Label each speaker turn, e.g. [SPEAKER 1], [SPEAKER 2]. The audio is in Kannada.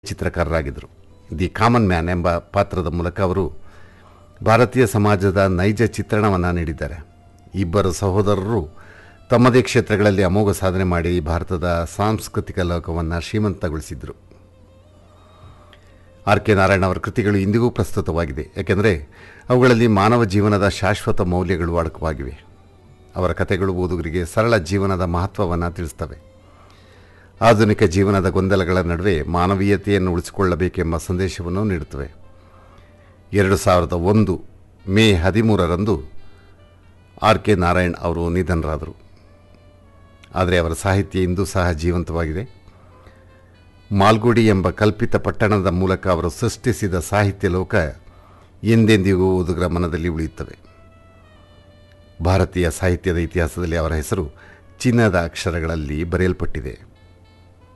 [SPEAKER 1] ಚಿತ್ರಕಾರರಾಗಿದ್ದರು. ದಿ ಕಾಮನ್ ಮ್ಯಾನ್ ಎಂಬ ಪಾತ್ರದ ಮೂಲಕ ಅವರು ಭಾರತೀಯ ಸಮಾಜದ ನೈಜ ಚಿತ್ರಣವನ್ನು ನೀಡಿದ್ದಾರೆ. ಇಬ್ಬರು ಸಹೋದರರು ತಮ್ಮದೇ ಕ್ಷೇತ್ರಗಳಲ್ಲಿ ಅಮೋಘ ಸಾಧನೆ ಮಾಡಿ ಭಾರತದ ಸಾಂಸ್ಕೃತಿಕ ಲೋಕವನ್ನು ಶ್ರೀಮಂತಗೊಳಿಸಿದರು. ಆರ್ ಕೆ ನಾರಾಯಣ್ ಅವರ ಕೃತಿಗಳು ಇಂದಿಗೂ ಪ್ರಸ್ತುತವಾಗಿದೆ, ಏಕೆಂದರೆ ಅವುಗಳಲ್ಲಿ ಮಾನವ ಜೀವನದ ಶಾಶ್ವತ ಮೌಲ್ಯಗಳು ಅಡಕವಾಗಿವೆ. ಅವರ ಕಥೆಗಳು ಓದುಗರಿಗೆ ಸರಳ ಜೀವನದ ಮಹತ್ವವನ್ನು ತಿಳಿಸ್ತವೆ. ಆಧುನಿಕ ಜೀವನದ ಗೊಂದಲಗಳ ನಡುವೆ ಮಾನವೀಯತೆಯನ್ನು ಉಳಿಸಿಕೊಳ್ಳಬೇಕೆಂಬ ಸಂದೇಶವನ್ನು ನೀಡುತ್ತವೆ. 2001 ಮೇ 13ರಂದು ಆರ್ ಕೆ ನಾರಾಯಣ್ ಅವರು ನಿಧನರಾದರು. ಆದರೆ ಅವರ ಸಾಹಿತ್ಯ ಇಂದೂ ಸಹ ಜೀವಂತವಾಗಿದೆ. ಮಾಲ್ಗುಡಿ ಎಂಬ ಕಲ್ಪಿತ ಪಟ್ಟಣದ ಮೂಲಕ ಅವರು ಸೃಷ್ಟಿಸಿದ ಸಾಹಿತ್ಯ ಲೋಕ ಎಂದೆಂದಿಗೂ ಓದುಗರ ಮನದಲ್ಲಿ ಉಳಿಯುತ್ತವೆ. ಭಾರತೀಯ ಸಾಹಿತ್ಯದ ಇತಿಹಾಸದಲ್ಲಿ ಅವರ ಹೆಸರು ಚಿನ್ನದ ಅಕ್ಷರಗಳಲ್ಲಿ ಬರೆಯಲ್ಪಟ್ಟಿದೆ.